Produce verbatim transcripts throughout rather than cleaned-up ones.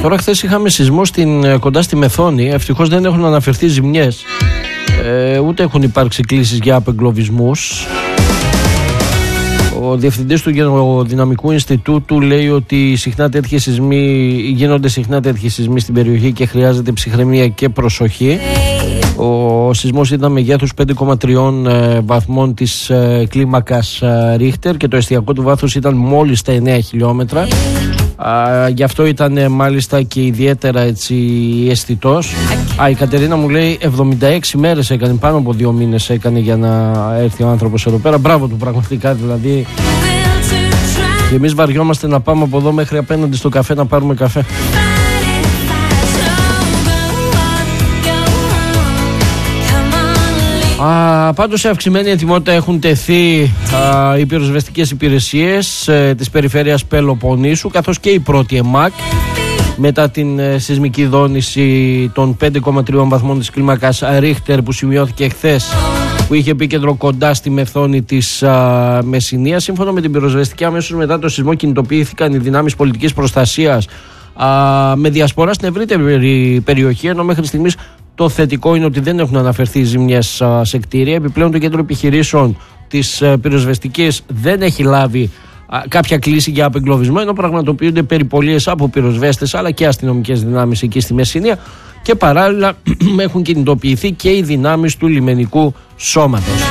Τώρα χθες είχαμε σεισμό στην, κοντά στη Μεθόνη. Ευτυχώς δεν έχουν αναφερθεί ζημιές, ε, ούτε έχουν υπάρξει κλήσεις για απεγκλωβισμούς. Ο διευθυντής του Γεωδυναμικού Ινστιτούτου λέει ότι συχνά τέτοιοι σεισμοί, γίνονται συχνά τέτοιοι σεισμοί στην περιοχή και χρειάζεται ψυχραιμία και προσοχή. Ο σεισμός ήταν μεγέθους πέντε κόμμα τρία βαθμών της ε, κλίμακας ε, Ρίχτερ και το εστιακό του βάθος ήταν μόλις τα εννέα χιλιόμετρα. Α, γι' αυτό ήταν ε, μάλιστα και ιδιαίτερα έτσι αισθητός. Α, η Κατερίνα μου λέει εβδομήντα έξι μέρες έκανε, πάνω από δύο μήνες έκανε για να έρθει ο άνθρωπος εδώ πέρα. Μπράβο του πραγματικά, δηλαδή. Και εμείς βαριόμαστε να πάμε από εδώ μέχρι απέναντι στο καφέ να πάρουμε καφέ. Α, πάντως σε αυξημένη ετοιμότητα έχουν τεθεί α, οι πυροσβεστικές υπηρεσίες ε, της περιφέρειας Πελοποννήσου, καθώς και η πρώτη ΕΜΑΚ μετά την ε, σεισμική δόνηση των πέντε κόμμα τρία βαθμών της κλίμακας Ρίχτερ που σημειώθηκε χθες, που είχε επίκεντρο κοντά στη Μεθόνη της α, Μεσσηνίας. Σύμφωνα με την πυροσβεστική, αμέσως μετά το σεισμό κινητοποιήθηκαν οι δυνάμεις πολιτικής προστασίας α, με διασπορά στην ευρύτερη περιοχή, ενώ μέχρι στιγμής το θετικό είναι ότι δεν έχουν αναφερθεί ζημιές σε κτίρια. Επιπλέον το κέντρο επιχειρήσεων της πυροσβεστικής δεν έχει λάβει α, κάποια κλίση για απεγκλωβισμό, ενώ πραγματοποιούνται περιπολίες από πυροσβέστες αλλά και αστυνομικές δυνάμεις εκεί στη Μεσσηνία, και παράλληλα έχουν κινητοποιηθεί και οι δυνάμεις του λιμενικού σώματος.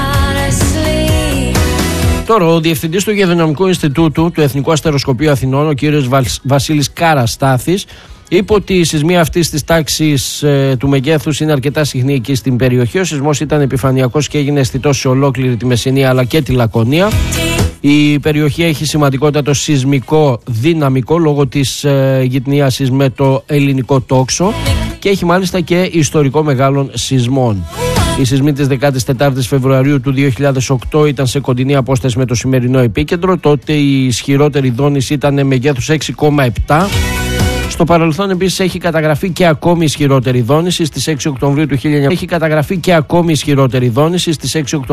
Τώρα, ο διευθυντής του Γεωδυναμικού Ινστιτούτου του Εθνικού Αστεροσκοπείου Αθηνών, ο κύριος Βασίλης Καραστάθης, είπε ότι η σεισμοί αυτής της τάξης ε, του μεγέθους είναι αρκετά συχνή εκεί στην περιοχή. Ο σεισμός ήταν επιφανειακός και έγινε αισθητός σε ολόκληρη τη Μεσσηνία αλλά και τη Λακωνία. Η περιοχή έχει σημαντικότατο σεισμικό δυναμικό λόγω της ε, γυτνίασης με το ελληνικό τόξο και έχει μάλιστα και ιστορικό μεγάλων σεισμών. Οι σεισμοί της δεκάτης τέταρτης Φεβρουαρίου του δύο χιλιάδες οκτώ ήταν σε κοντινή απόσταση με το σημερινό επίκεντρο. Τότε η ισχυρότερη δόνηση ήταν μεγέθους έξι κόμμα επτά. Στο παρελθόν επίσης έχει καταγραφεί και ακόμη ισχυρότερη δόνηση στις έξι Οκτωβρίου του χίλια εννιακόσια. Έχει καταγραφεί και ακόμη ισχυρότερη δόνηση στις έξι